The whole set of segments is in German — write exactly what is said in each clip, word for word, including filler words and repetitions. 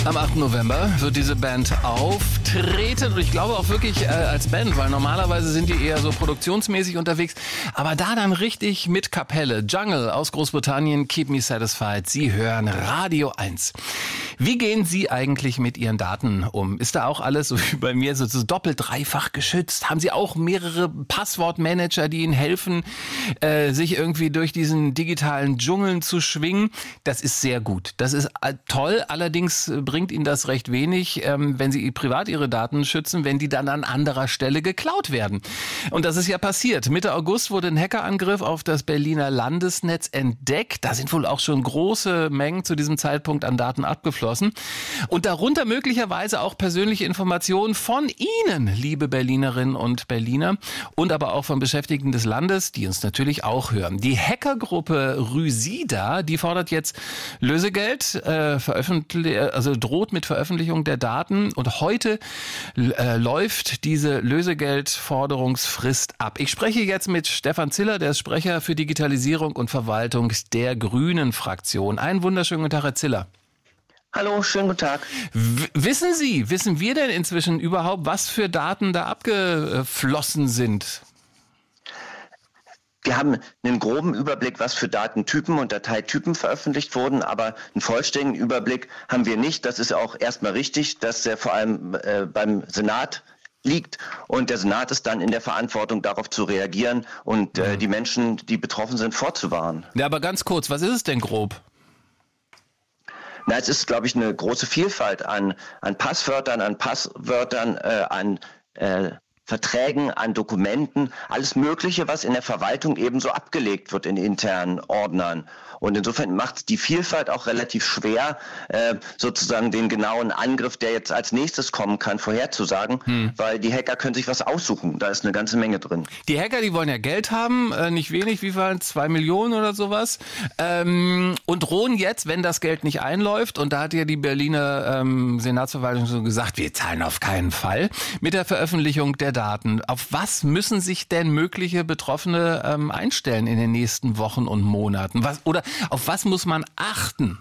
Am achten November wird diese Band auftreten und ich glaube auch wirklich äh, als Band, weil normalerweise sind die eher so produktionsmäßig unterwegs, aber da dann richtig mit Kapelle. Jungle aus Großbritannien, Keep Me Satisfied. Sie hören Radio eins. Wie gehen Sie eigentlich mit Ihren Daten um? Ist da auch alles so wie bei mir so, so doppelt, dreifach geschützt? Haben Sie auch mehrere Passwortmanager, die Ihnen helfen, äh, sich irgendwie durch diesen digitalen Dschungeln zu schwingen? Das ist sehr gut. Das ist äh, toll. Allerdings bringt Ihnen das recht wenig, ähm, wenn Sie privat Ihre Daten schützen, wenn die dann an anderer Stelle geklaut werden. Und das ist ja passiert. Mitte August wurde ein Hackerangriff auf das Berliner Landesnetz entdeckt. Da sind wohl auch schon große Mengen zu diesem Zeitpunkt an Daten abgeflossen. Und darunter möglicherweise auch persönliche Informationen von Ihnen, liebe Berlinerinnen und Berliner, und aber auch von Beschäftigten des Landes, die uns natürlich auch hören. Die Hackergruppe Rüsida, die fordert jetzt Lösegeld, äh, veröffentlich- also droht mit Veröffentlichung der Daten. Und heute äh, läuft diese Lösegeldforderungsfrist ab. Ich spreche jetzt mit Stefan Ziller, der ist Sprecher für Digitalisierung und Verwaltung der Grünen-Fraktion. Einen wunderschönen guten Tag, Herr Ziller. Hallo, schönen guten Tag. W- wissen Sie, wissen wir denn inzwischen überhaupt, was für Daten da abgeflossen sind? Wir haben einen groben Überblick, was für Datentypen und Dateitypen veröffentlicht wurden, aber einen vollständigen Überblick haben wir nicht. Das ist auch erstmal richtig, dass der vor allem äh, beim Senat liegt und der Senat ist dann in der Verantwortung, darauf zu reagieren und äh, die Menschen, die betroffen sind, vorzuwarnen. Ja, aber ganz kurz, was ist es denn grob? Na, es ist, glaube ich, eine große Vielfalt an, an Passwörtern, an Passwörtern, äh, an äh, Verträgen, an Dokumenten, alles Mögliche, was in der Verwaltung ebenso abgelegt wird in internen Ordnern. Und insofern macht es die Vielfalt auch relativ schwer, äh, sozusagen den genauen Angriff, der jetzt als nächstes kommen kann, vorherzusagen, hm. weil die Hacker können sich was aussuchen. Da ist eine ganze Menge drin. Die Hacker, die wollen ja Geld haben, äh, nicht wenig, wie viel? Zwei Millionen oder sowas. Ähm, und drohen jetzt, wenn das Geld nicht einläuft, und da hat ja die Berliner ähm, Senatsverwaltung so gesagt, wir zahlen auf keinen Fall, mit der Veröffentlichung der Daten. Auf was müssen sich denn mögliche Betroffene ähm, einstellen in den nächsten Wochen und Monaten? Was, oder auf was muss man achten?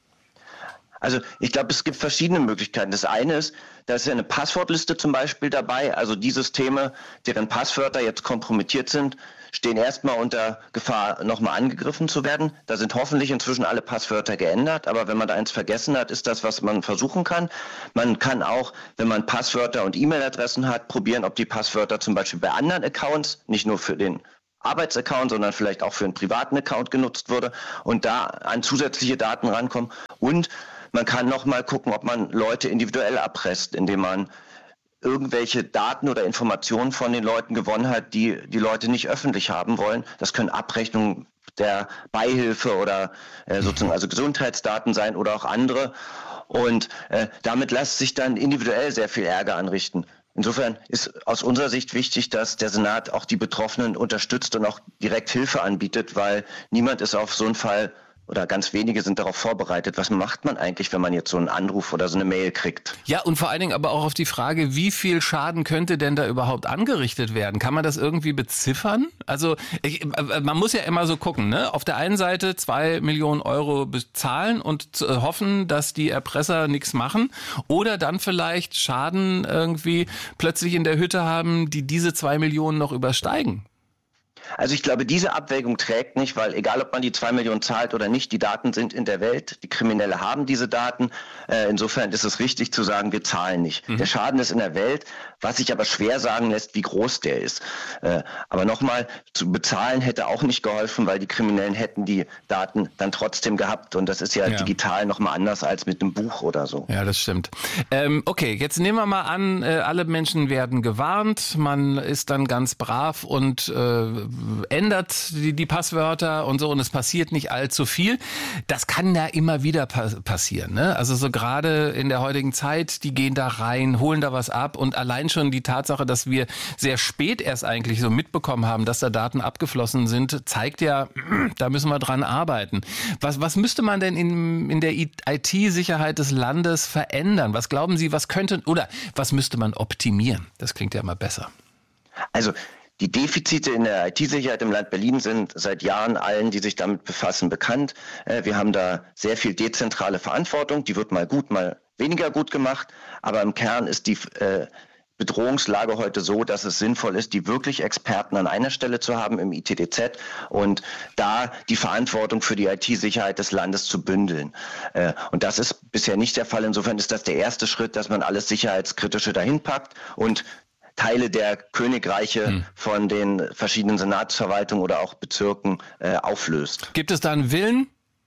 Also ich glaube, es gibt verschiedene Möglichkeiten. Das eine ist, da ist ja eine Passwortliste zum Beispiel dabei. Also die Systeme, deren Passwörter jetzt kompromittiert sind, stehen erstmal unter Gefahr, nochmal angegriffen zu werden. Da sind hoffentlich inzwischen alle Passwörter geändert. Aber wenn man da eins vergessen hat, ist das, was man versuchen kann. Man kann auch, wenn man Passwörter und E-Mail-Adressen hat, probieren, ob die Passwörter zum Beispiel bei anderen Accounts, nicht nur für den Arbeitsaccount, sondern vielleicht auch für einen privaten Account genutzt wurde und da an zusätzliche Daten rankommen. Und man kann noch mal gucken, ob man Leute individuell erpresst, indem man irgendwelche Daten oder Informationen von den Leuten gewonnen hat, die die Leute nicht öffentlich haben wollen. Das können Abrechnungen der Beihilfe oder äh, sozusagen also Gesundheitsdaten sein oder auch andere. Und äh, damit lässt sich dann individuell sehr viel Ärger anrichten. Insofern ist aus unserer Sicht wichtig, dass der Senat auch die Betroffenen unterstützt und auch direkt Hilfe anbietet, weil niemand ist auf so einen Fall oder ganz wenige sind darauf vorbereitet. Was macht man eigentlich, wenn man jetzt so einen Anruf oder so eine Mail kriegt? Ja, und vor allen Dingen aber auch auf die Frage, wie viel Schaden könnte denn da überhaupt angerichtet werden? Kann man das irgendwie beziffern? Also ich, man muss ja immer so gucken, ne? Auf der einen Seite zwei Millionen Euro bezahlen und äh, hoffen, dass die Erpresser nichts machen oder dann vielleicht Schaden irgendwie plötzlich in der Hütte haben, die diese zwei Millionen noch übersteigen. Also ich glaube, diese Abwägung trägt nicht, weil egal, ob man die zwei Millionen zahlt oder nicht, die Daten sind in der Welt, die Kriminelle haben diese Daten. Äh, insofern ist es richtig zu sagen, wir zahlen nicht. Mhm. Der Schaden ist in der Welt, was sich aber schwer sagen lässt, wie groß der ist. Äh, aber nochmal, zu bezahlen hätte auch nicht geholfen, weil die Kriminellen hätten die Daten dann trotzdem gehabt. Und das ist ja, ja. digital nochmal anders als mit einem Buch oder so. Ja, das stimmt. Ähm, okay, jetzt nehmen wir mal an, äh, alle Menschen werden gewarnt, man ist dann ganz brav und äh, ändert die, die Passwörter und so und es passiert nicht allzu viel. Das kann ja immer wieder pa- passieren, ne? Also so gerade in der heutigen Zeit, die gehen da rein, holen da was ab und allein schon die Tatsache, dass wir sehr spät erst eigentlich so mitbekommen haben, dass da Daten abgeflossen sind, zeigt ja, da müssen wir dran arbeiten. Was, was müsste man denn in, in der I T-Sicherheit des Landes verändern? Was glauben Sie, was könnte oder was müsste man optimieren? Das klingt ja immer besser. Also Die Defizite in der I T-Sicherheit im Land Berlin sind seit Jahren allen, die sich damit befassen, bekannt. Wir haben da sehr viel dezentrale Verantwortung, die wird mal gut, mal weniger gut gemacht, aber im Kern ist die äh, Bedrohungslage heute so, dass es sinnvoll ist, die wirklich Experten an einer Stelle zu haben im I T D Z und da die Verantwortung für die I T-Sicherheit des Landes zu bündeln. Äh, und das ist bisher nicht der Fall. Insofern ist das der erste Schritt, dass man alles Sicherheitskritische dahin packt und Teile der Königreiche hm. von den verschiedenen Senatsverwaltungen oder auch Bezirken äh, auflöst. Gibt es da einen Willen?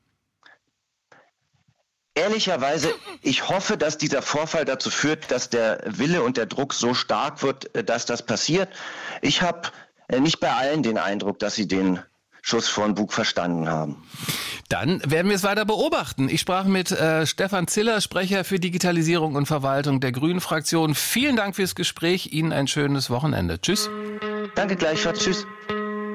Ehrlicherweise, ich hoffe, dass dieser Vorfall dazu führt, dass der Wille und der Druck so stark wird, dass das passiert. Ich habe nicht bei allen den Eindruck, dass sie den Schuss vor den Bug verstanden haben. Dann werden wir es weiter beobachten. Ich sprach mit äh, Stefan Ziller, Sprecher für Digitalisierung und Verwaltung der Grünen-Fraktion. Vielen Dank fürs Gespräch. Ihnen ein schönes Wochenende. Tschüss. Danke gleichfalls. Tschüss.